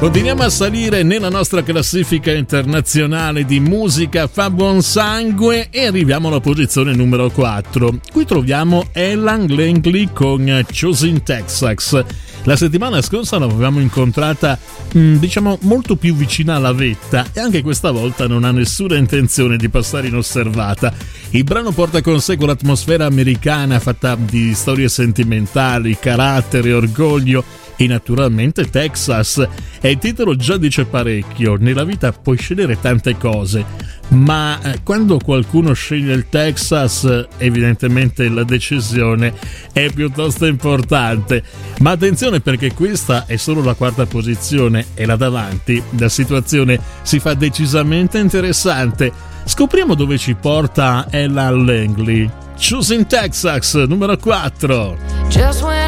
Continuiamo a salire nella nostra classifica internazionale di musica fa buon sangue e arriviamo alla posizione numero 4. Qui troviamo Ella Langley con Choosing Texas. La settimana scorsa l'avevamo incontrata, diciamo, molto più vicina alla vetta e anche questa volta non ha nessuna intenzione di passare inosservata. Il brano porta con sé quell'atmosfera americana fatta di storie sentimentali, carattere, orgoglio e naturalmente Texas. E il titolo già dice parecchio. Nella vita puoi scegliere tante cose, ma quando qualcuno sceglie il Texas evidentemente la decisione è piuttosto importante. Ma attenzione, perché questa è solo la quarta posizione e là davanti la situazione si fa decisamente interessante. Scopriamo dove ci porta Ella Langley. Choosing Texas, numero 4.